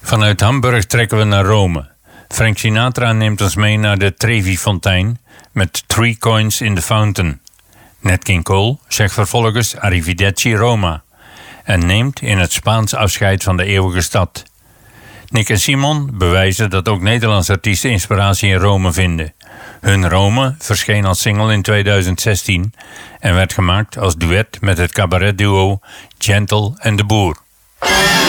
Vanuit Hamburg trekken we naar Rome. Frank Sinatra neemt ons mee naar de Trevi-fontein met 3 Coins in the Fountain. Nat King Cole zegt vervolgens Arrivederci Roma en neemt in het Spaans afscheid van de eeuwige stad. Nick en Simon bewijzen dat ook Nederlandse artiesten inspiratie in Rome vinden. Hun Rome verscheen als single in 2016 en werd gemaakt als duet met het cabaretduo Gentle en de Boer.